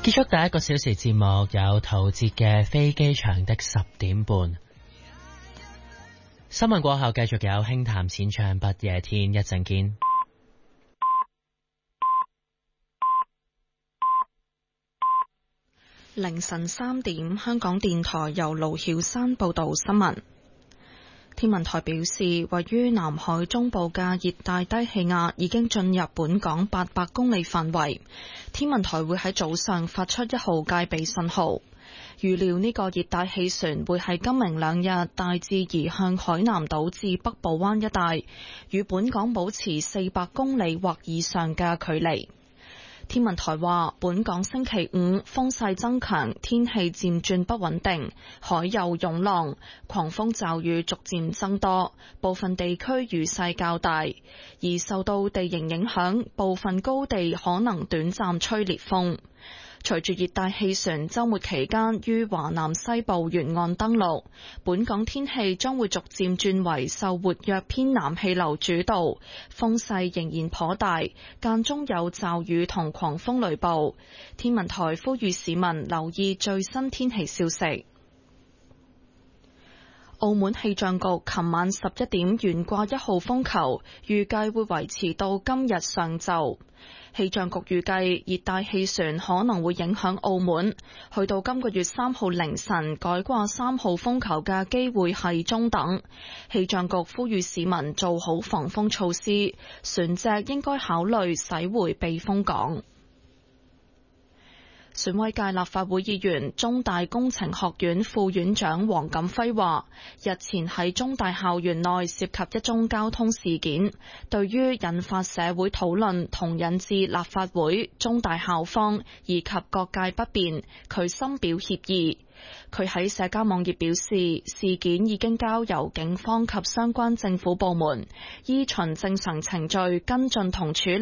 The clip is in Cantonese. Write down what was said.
結束第一個小時節目，有陶喆嘅飛機場的10點半。新聞過後繼續有輕談淺唱不夜天，一陣見。 凌晨3點，香港電台由盧曉山報道新聞。天文台表示，位於南海中部嘅熱帶低氣壓已經進入本港800公里範圍，天文台會喺早上發出1號戒備信號。預料呢個熱帶氣旋會喺今明兩日大致移向海南島至北部灣一帶，與本港保持400公里或以上嘅距離。天文台話，本港星期5風勢增強，天氣漸轉不穩定，海有湧浪，狂風驟雨逐漸增多，部分地區雨勢較大，而受到地形影響，部分高地可能短暫吹烈風。隨住熱帶氣旋週末期間於華南西部沿岸登陸，本港天氣將會逐漸轉為受活躍偏南氣流主導，風勢仍然頗大，間中有驟雨同狂風雷暴。天文台呼籲市民留意最新天氣消息。澳門氣象局琴晚11點懸掛1號風球，預計會維持到今日上晝。氣象局預計熱帶氣旋可能會影響澳門，去到今個月3號凌晨改掛3號風球嘅機會係中等。氣象局呼籲市民做好防風措施，船隻應該考慮駛回避風港。選委界立法會議員、中大工程學院副院長黃錦輝話，日前喺中大校園內涉及一宗交通事件，對於引發社會討論同引致立法會、中大校方以及各界不便，佢深表歉意。佢喺社交網頁表示，事件已經交由警方及相關政府部門依循正常程序跟進同處理。